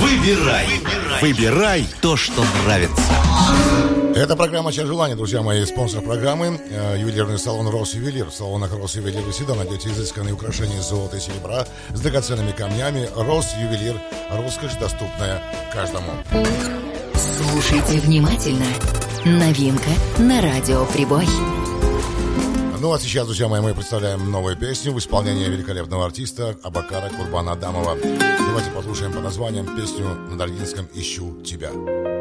Выбирай то, что нравится. Это программа «Час желаний», друзья мои. Спонсор программы ювелирный салон «Росювелир». В салонах «Росювелир» вы всегда найдете изысканные украшения из золота и серебра с драгоценными камнями. «Росювелир». Роскошь, доступная каждому. Слушайте внимательно. Новинка на радио «Прибой». Ну а сейчас, друзья мои, мы представляем новую песню в исполнении великолепного артиста Абакара Курбана Адамова. Давайте послушаем по названиям песню на даргинском «Ищу тебя».